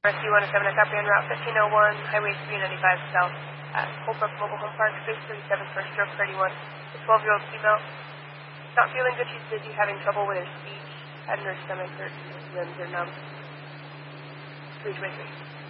Rescue 107, I copy on Route 1501, Highway 395 South at Holbrook Mobile Home Park, space 37 for stroke 31. The 12-year-old female, not feeling good, she's dizzy, having trouble with her speech, head in her stomach hurts, limbs are numb. 323.